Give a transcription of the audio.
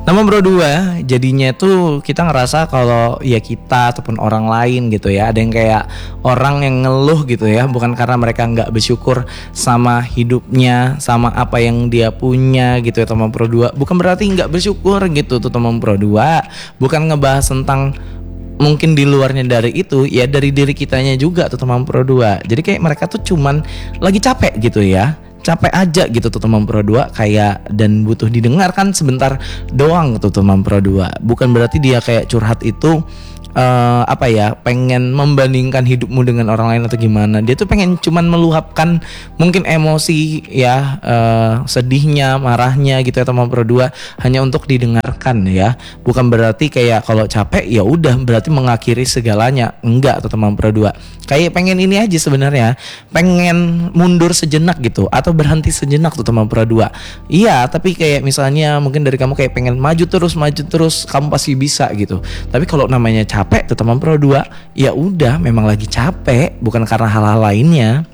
Nomor Pro 2 jadinya tuh kita ngerasa kalau ya kita ataupun orang lain gitu ya, ada yang kayak orang yang ngeluh gitu ya, bukan karena mereka nggak bersyukur sama hidupnya, sama apa yang dia punya gitu ya teman Pro 2. Bukan berarti nggak bersyukur gitu tuh teman Pro 2. Bukan ngebahas tentang mungkin di luarnya dari itu, ya dari diri kitanya juga tuh teman Pro 2. Jadi kayak mereka tuh cuman lagi capek gitu ya, capek aja gitu tuh teman Pro 2 kayak, dan butuh didengarkan sebentar doang tuh teman Pro 2. Bukan berarti dia kayak curhat itu pengen membandingkan hidupmu dengan orang lain atau gimana. Dia tuh pengen cuman meluapkan mungkin emosi ya, sedihnya, marahnya gitu ya teman Pro 2, hanya untuk didengarkan ya. Bukan berarti kayak kalau capek ya udah berarti mengakhiri segalanya. Enggak tuh teman Pro 2. Kayak pengen ini aja sebenarnya, pengen mundur sejenak gitu atau berhenti sejenak tuh teman Pro 2. Iya, tapi kayak misalnya mungkin dari kamu kayak pengen maju terus, kamu pasti bisa gitu. Tapi kalau namanya capek tuh teman Pro 2, ya udah memang lagi capek, bukan karena hal-hal lainnya.